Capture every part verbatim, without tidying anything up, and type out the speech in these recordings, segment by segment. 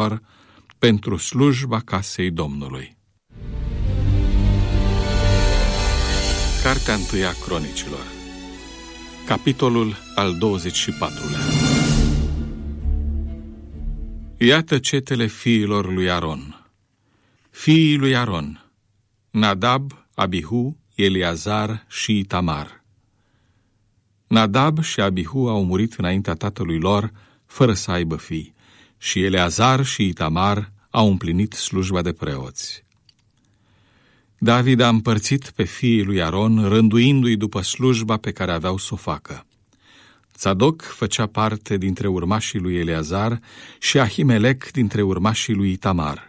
lor pentru slujba casei Domnului. Cartea întâia Cronicilor, capitolul al douăzeci și patrulea. Iată cetele fiilor lui Aron. Fiii lui Aron: Nadab, Abihu, Eleazar și Itamar. Nadab și Abihu au murit înaintea tatălui lor, fără să aibă fii, și Eleazar și Itamar au împlinit slujba de preoți. David a împărțit pe fiii lui Aron, rânduindu-i după slujba pe care aveau să o facă. Tzadok făcea parte dintre urmașii lui Eleazar și Ahimelec dintre urmașii lui Itamar.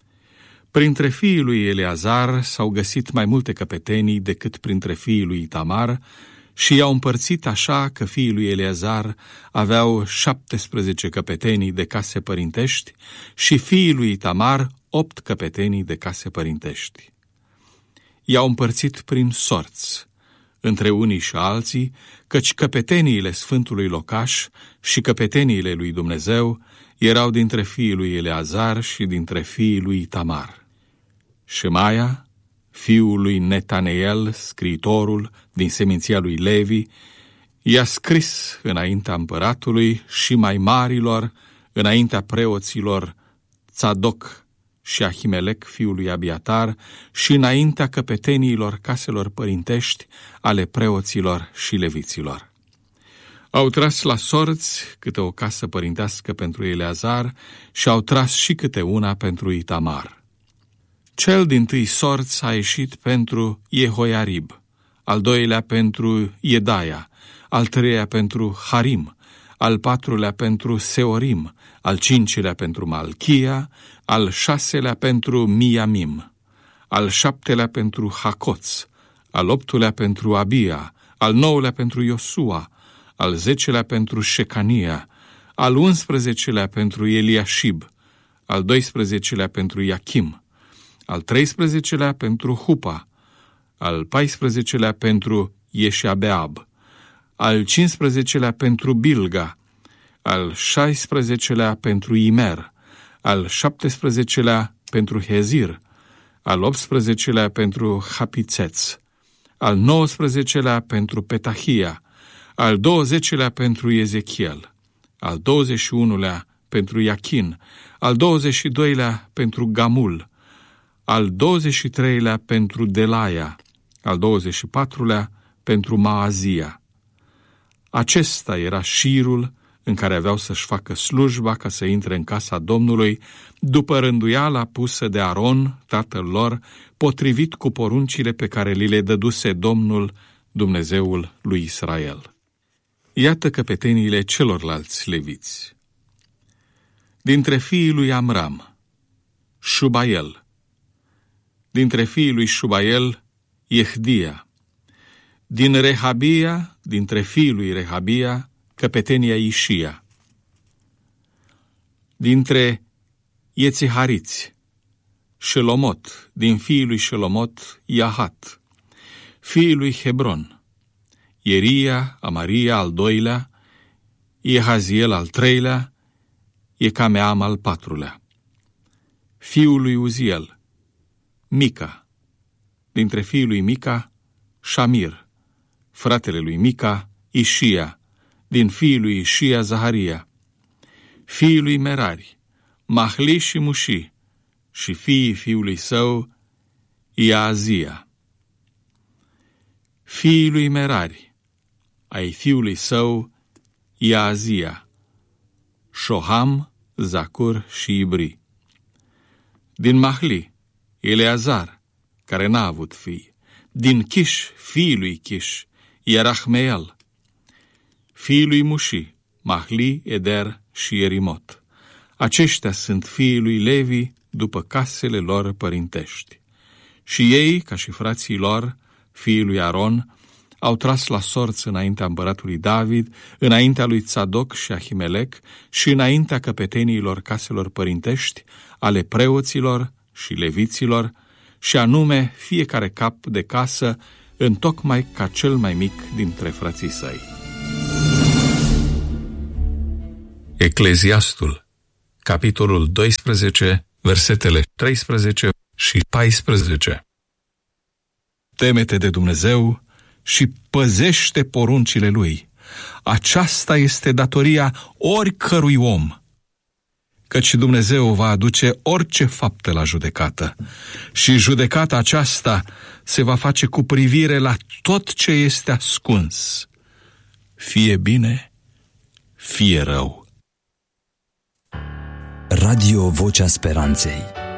Printre fiii lui Eleazar s-au găsit mai multe căpetenii decât printre fiii lui Itamar și i-au împărțit așa că fiii lui Eleazar aveau șaptesprezece căpetenii de case părintești și fiii lui Itamar opt căpetenii de case părintești. I-au împărțit prin sorți, între unii și alții, căci căpeteniile Sfântului Locaș și căpeteniile lui Dumnezeu erau dintre fiii lui Eleazar și dintre fiii lui Itamar. Șemaia, fiul lui Netaneel, scriitorul din seminția lui Levi, i-a scris înaintea împăratului și mai marilor, înaintea preoților Tzadok și Ahimelec, fiul lui Abiatar, și înaintea căpeteniilor caselor părintești ale preoților și leviților. Au tras la sorți câte o casă părintească pentru Eleazar și au tras și câte una pentru Itamar. Cel dintâi sorț a ieșit pentru Jehoiarib, al doilea pentru Iedaia, al treilea pentru Harim, al patrulea pentru Seorim, al cincilea pentru Malchia, al șaselea pentru Miamim, al șaptelea pentru Hacoț, al optulea pentru Abia, al nouălea pentru Iosua, al zecelea pentru Șecania, al unsprezecelea pentru Eliașib, al doisprezecelea pentru Iachim, al treisprezecelea pentru Hupa, al paisprezecelea pentru Ieșabeab, al cincisprezecelea pentru Bilga, al șaisprezecelea pentru Imer, al șaptesprezecelea pentru Hezir, al optsprezecelea pentru Hapițeț, al nouăsprezecelea pentru Petahia, al douăzecelea pentru Ezechiel, al douăzeci și unulea pentru Iachin, al douăzeci și doilea pentru Gamul, al douăzeci și treilea pentru Delaia, al douăzeci și patrulea pentru Maazia. Acesta era șirul în care aveau să-și facă slujba ca să intre în casa Domnului, după rânduiala pusă de Aron, tatăl lor, potrivit cu poruncile pe care li le dăduse Domnul, Dumnezeul lui Israel. Iată căpeteniile celorlalți leviți. Dintre fiii lui Amram, Șubael. Dintre fiii lui Șubael, Jehdia. Din Rehabia, dintre fiii lui Rehabia, căpetenia Ișia. Dintre Iețihariți, Shelomot, din fiii lui Shelomot, Iahat. Fiii lui Hebron, Ieria, Amaria al doilea, Iehaziel al treilea, Iecameam al patrulea. Fiul lui Uziel, Mica. Dintre fiii lui Mica, Shamir. Fratele lui Mica, Ișia. Din fiii lui Ișia, Zaharia. Fiii lui Merari, Mahli și Muși, și fiii fiului său, Iazia. Fiii lui Merari, ai fiului său, Iazia, Shoham, Zacur și Ibri. Din Mahli, Eleazar, care n-a avut fii. Din Chiș, fiii lui Chiș, Ierahmeel. Fiii lui Muși, Mahli, Eder și Ierimot. Aceștia sunt fiii lui Levi după casele lor părintești. Și ei, ca și frații lor, fiii lui Aron, au tras la sorți înaintea împăratului David, înaintea lui Tzadok și Ahimelec și înaintea căpeteniilor caselor părintești, ale preoților și leviților, și anume fiecare cap de casă, întocmai ca cel mai mic dintre frații săi. Ecleziastul, capitolul doisprezece, versetele treisprezece și paisprezece. Teme-te de Dumnezeu și păzește poruncile Lui. Aceasta este datoria oricărui om, căci Dumnezeu va aduce orice faptă la judecată și judecata aceasta se va face cu privire la tot ce este ascuns, fie bine, fie rău. Radio Vocea Speranței.